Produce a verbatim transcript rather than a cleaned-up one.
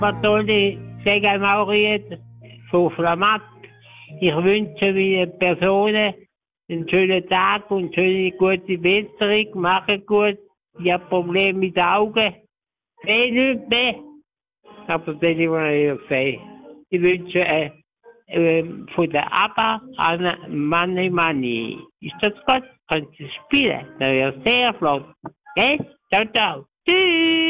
Was soll ich sagen, Mauriet? So flammat. Ich wünsche meinen Personen einen schönen Tag und schöne gute Besserung. Machen gut. Ich habe Probleme mit den Augen. Sehe nicht mehr. Aber das will ich mal sagen. Ich wünsche äh, äh, von der ABBA an Money Money. Ist das gut? Kannst du spielen? Das wäre sehr flott. Okay? Ciao, ciao. Tschüss.